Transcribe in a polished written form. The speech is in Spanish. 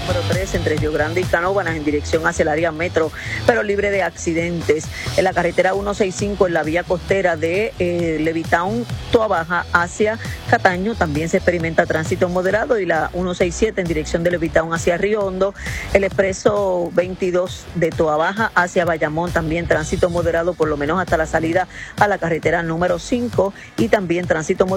número 3 entre Río Grande y Canóvanas en dirección hacia el área metro, pero libre de accidentes. En la carretera 165 en la vía costera de Levitown, Toabaja hacia Cataño también se experimenta tránsito moderado, y la 167 en dirección de Levitown hacia Río Hondo, el expreso 22 de Toabaja hacia Bayamón también tránsito moderado por lo menos hasta la salida a la carretera número 5, y también tránsito moderado